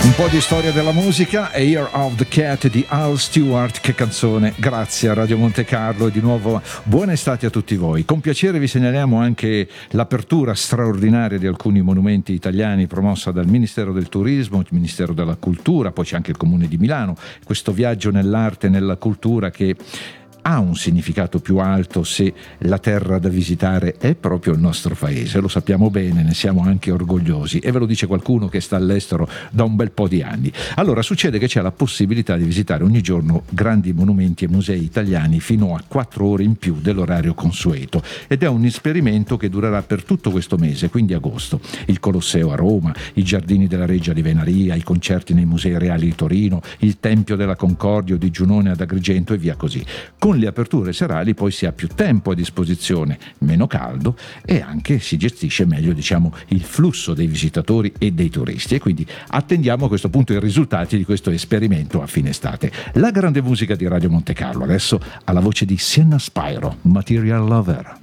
Un po' di storia della musica. Year of the Cat di Al Stewart. Che canzone, grazie a Radio Monte Carlo e di nuovo buona estate a tutti voi. Con piacere vi segnaliamo anche l'apertura straordinaria di alcuni monumenti italiani promossa dal Ministero del Turismo, il Ministero della Cultura, poi c'è anche il Comune di Milano. Questo viaggio nell'arte e nella cultura che ha un significato più alto se la terra da visitare è proprio il nostro paese, lo sappiamo bene, ne siamo anche orgogliosi e ve lo dice qualcuno che sta all'estero da un bel po' di anni. Allora succede che c'è la possibilità di visitare ogni giorno grandi monumenti e musei italiani fino a 4 ore in più dell'orario consueto ed è un esperimento che durerà per tutto questo mese, quindi agosto. Il Colosseo a Roma, i giardini della Reggia di Venaria, i concerti nei musei reali di Torino, il Tempio della Concordia di Giunone ad Agrigento e via così. Con le aperture serali poi si ha più tempo a disposizione, meno caldo e anche si gestisce meglio, diciamo, il flusso dei visitatori e dei turisti, e quindi attendiamo a questo punto i risultati di questo esperimento a fine estate. La grande musica di Radio Monte Carlo, adesso alla voce di Sienna Spyro, Material Lover.